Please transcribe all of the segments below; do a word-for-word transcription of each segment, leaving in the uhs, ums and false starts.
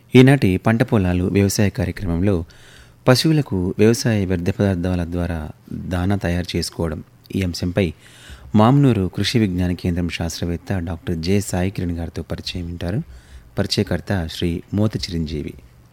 ఈనాటి పంట పొలాలు వ్యవసాయ కార్యక్రమంలో పశువులకు వ్యవసాయ వ్యర్థ పదార్థాల ద్వారా దానా తయారు చేసుకోవడం ఈ అంశంపై మామ్నూరు కృషి విజ్ఞాన కేంద్రం శాస్త్రవేత్త డాక్టర్ జె సాయి కిరణ్ గారితో పరిచయం వింటారు. పరిచయకర్త శ్రీ మోతి చిరంజీవి.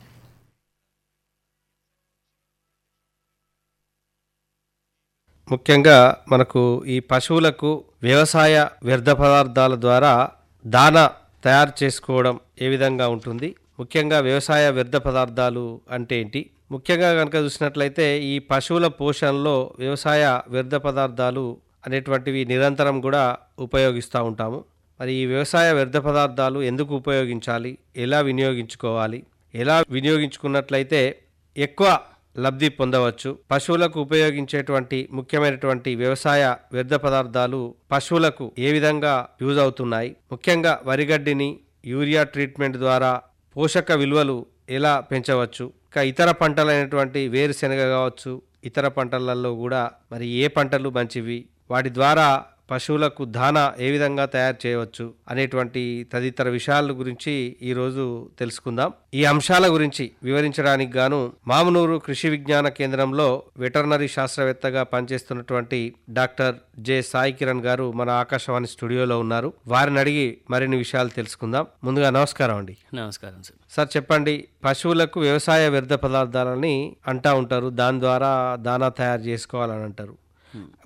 ముఖ్యంగా మనకు ఈ పశువులకు వ్యవసాయ వ్యర్థ పదార్థాల ద్వారా దానా తయారు చేసుకోవడం ఏ విధంగా ఉంటుంది, ముఖ్యంగా వ్యవసాయ వ్యర్థ పదార్థాలు అంటే ఏంటి, ముఖ్యంగా కనుక చూసినట్లయితే ఈ పశువుల పోషణలో వ్యవసాయ వ్యర్థ పదార్థాలు అనేటువంటివి నిరంతరం కూడా ఉపయోగిస్తూ ఉంటాము. మరి ఈ వ్యవసాయ వ్యర్థ పదార్థాలు ఎందుకు ఉపయోగించాలి, ఎలా వినియోగించుకోవాలి, ఎలా వినియోగించుకున్నట్లయితే ఎక్కువ లబ్ధి పొందవచ్చు, పశువులకు ఉపయోగించేటువంటి ముఖ్యమైనటువంటి వ్యవసాయ వ్యర్థ పదార్థాలు పశువులకు ఏ విధంగా యూజ్ అవుతున్నాయి, ముఖ్యంగా వరిగడ్డిని యూరియా ట్రీట్మెంట్ ద్వారా పోషక విలువలు ఎలా పెంచవచ్చు, ఇంకా ఇతర పంటలైనటువంటి వేరుశెనగ కావచ్చు, ఇతర పంటలలో కూడా మరి ఏ పంటలు మంచివి, వాటి ద్వారా పశువులకు దానా ఏ విధంగా తయారు చేయవచ్చు అనేటువంటి తదితర విషయాల గురించి ఈరోజు తెలుసుకుందాం. ఈ అంశాల గురించి వివరించడానికి గాను మామనూరు కృషి విజ్ఞాన కేంద్రంలో వెటర్నరీ శాస్త్రవేత్తగా పనిచేస్తున్నటువంటి డాక్టర్ జె సాయి కిరణ్ గారు మన ఆకాశవాణి స్టూడియోలో ఉన్నారు. వారిని అడిగి మరిన్ని విషయాలు తెలుసుకుందాం. ముందుగా నమస్కారం అండి. నమస్కారం సార్. సార్ చెప్పండి, పశువులకు వ్యవసాయ వ్యర్థ పదార్థాలని అంటా ఉంటారు, దాని ద్వారా దానా తయారు చేసుకోవాలని అంటారు.